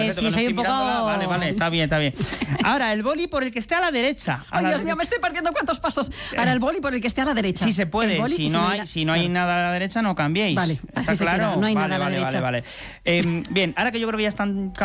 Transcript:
perfecto, sí, soy un poco... Vale, está bien. Ahora, el boli por el que esté a la derecha. Ay, Dios mío, me estoy perdiendo cuántos pasos. Ahora, el boli por el que esté a la derecha. Sí se puede, si no hay nada a la derecha, no cambiéis. Vale, ¿Está así claro? se queda, no hay nada a la derecha. Vale. Bien, ahora que yo creo que ya están